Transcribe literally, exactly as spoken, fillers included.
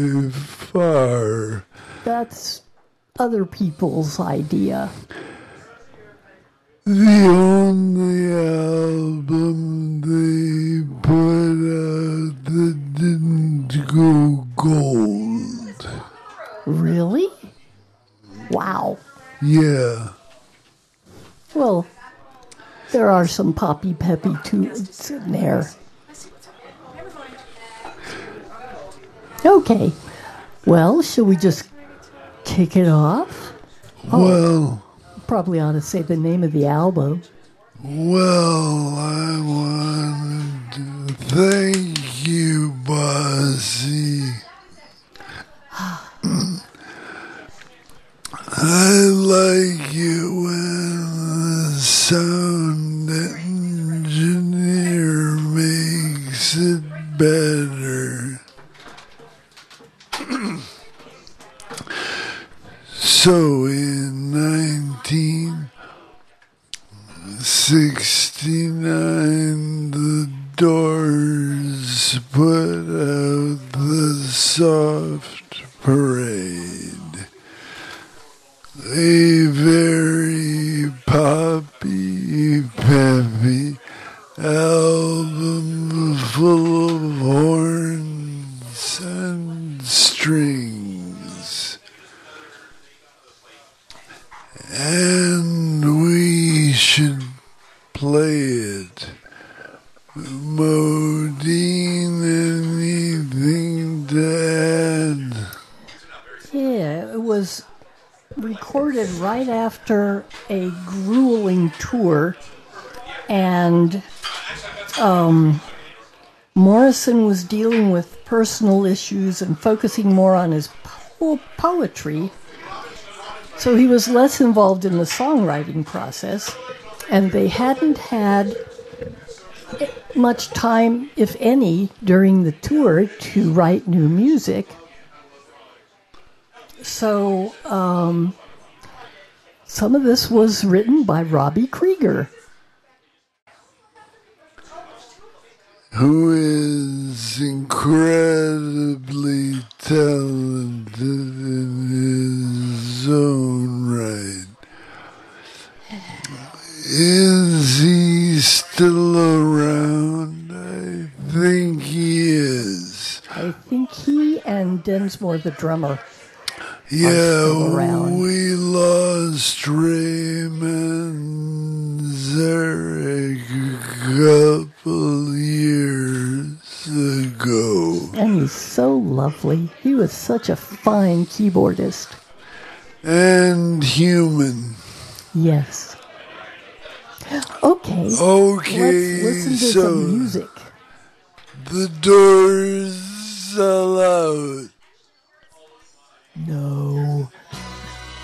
far. That's other people's idea. The only album they put out that didn't go gold. Really? Wow. Yeah. Well, there are some poppy peppy tunes in there. Okay. Well, shall we just kick it off? Oh, well, probably ought to say the name of the album. Well, I want to thank you, Bossy. I like it when the sound engineer makes it better. So in nineteen sixty-nine, the Doors put out the Soft Parade, a very poppy, peppy album full of horns and strings. And we should play it. Modine, anything to add? Yeah, it was recorded right after a grueling tour, and um, Morrison was dealing with personal issues and focusing more on his po- poetry. So he was less involved in the songwriting process, and they hadn't had much time, if any, during the tour to write new music. So um, some of this was written by Robbie Krieger, who is incredibly talented in his own right. Is he still around? I think he is. I think he and Densmore, the drummer, yeah, are still around. We lost Raymond Zarek a couple years ago. And he's so lovely. He was such a fine keyboardist. And human. Yes. Okay. Okay, let's listen to so some music. The Doors Sell Out.